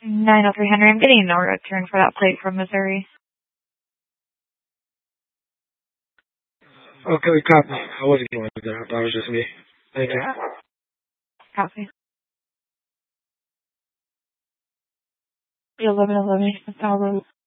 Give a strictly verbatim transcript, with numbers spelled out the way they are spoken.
nine oh three Henry, I'm getting no return for that plate from Missouri. Okay, copy. I wasn't going to that. That was just me. Thank you. Copy. eleven eleven, South Road.